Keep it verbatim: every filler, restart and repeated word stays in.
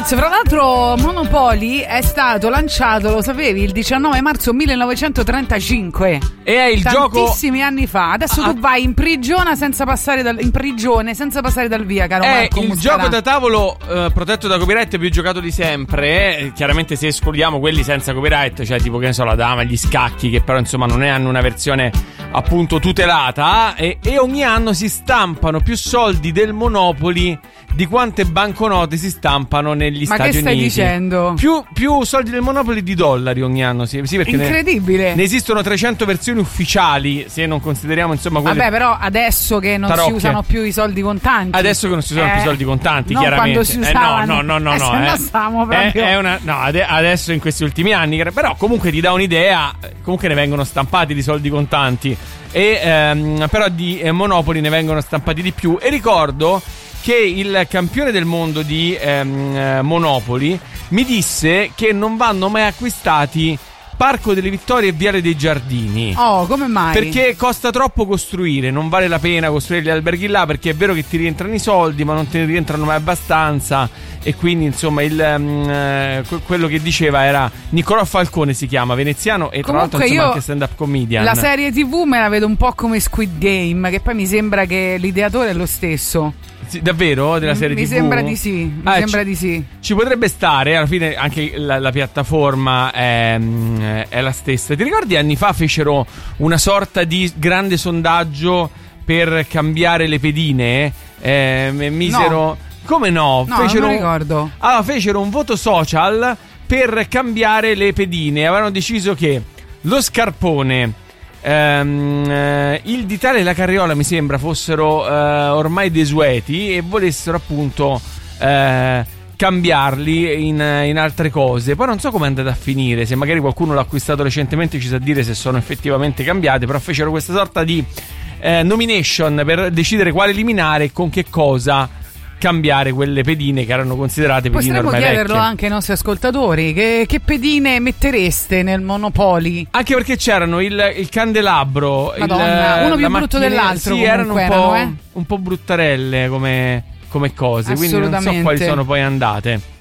Fedez, fra l'altro Monopoly è stato lanciato, lo sapevi, il diciannove marzo millenovecentotrentacinque. E è il gioco tantissimi anni fa. Adesso ah, tu vai in prigione senza passare dal, in prigione senza passare dal via, caro è Marco il Muscarà. gioco da tavolo eh, protetto da copyright più giocato di sempre. eh, Chiaramente se escludiamo quelli senza copyright, cioè tipo che ne so, la dama, gli scacchi, che però insomma non è, hanno una versione appunto tutelata. E, e ogni anno si stampano più soldi del Monopoly di quante banconote si stampano negli Ma Stati Uniti. Ma che stai dicendo? Più, più soldi del Monopoly di dollari ogni anno, sì, sì, perché incredibile. Ne, ne esistono trecento versioni ufficiali, se non consideriamo insomma quelle. Vabbè, però adesso che non tarocche. si usano più i soldi contanti. Adesso che non si usano eh, più i soldi contanti, non chiaramente. quando si usavano. Eh, no, no, no, no, eh, no. Se eh. no stiamo proprio. È, è una, no, ade- adesso in questi ultimi anni, però comunque ti dà un'idea. Comunque ne vengono stampati di soldi contanti. E ehm, però di eh, Monopoly ne vengono stampati di più. E ricordo che il campione del mondo di ehm, eh, Monopoly mi disse che non vanno mai acquistati Parco delle Vittorie e Viale dei Giardini. Oh, come mai? Perché costa troppo costruire, non vale la pena costruire gli alberghi là, perché è vero che ti rientrano i soldi, ma non te ne rientrano mai abbastanza. E quindi insomma il, um, quello che diceva era Niccolò Falcone, si chiama, veneziano, e tra Comunque l'altro insomma io anche stand up comedian. La serie tivù me la vedo un po' come Squid Game, che poi mi sembra che l'ideatore è lo stesso. Sì, davvero? Della serie mi tivù? sembra di sì, mi ah, sembra ci, di sì. Ci potrebbe stare, alla fine anche la, la piattaforma è, è la stessa. Ti ricordi anni fa fecero una sorta di grande sondaggio per cambiare le pedine? Eh, misero... No. Come no? No, fecero, non mi ricordo. Allora, fecero un voto social per cambiare le pedine. Avevano deciso che lo scarpone, ehm, eh, il ditale e la carriola, mi sembra, fossero eh, ormai desueti e volessero appunto eh, cambiarli in, in altre cose. Poi non so come è andata a finire, se magari qualcuno l'ha acquistato recentemente ci sa dire se sono effettivamente cambiate, però fecero questa sorta di eh, nomination per decidere quale eliminare e con che cosa cambiare quelle pedine che erano considerate pedine Potremmo ormai chiederlo vecchie. anche ai nostri ascoltatori, che, che pedine mettereste nel Monopoly? Anche perché c'erano il, il candelabro, Madonna, il, uno più la brutto macchina- dell'altro. sì, erano un erano, po', eh? un po' bruttarelle come, come cose, quindi non so quali sono poi andate.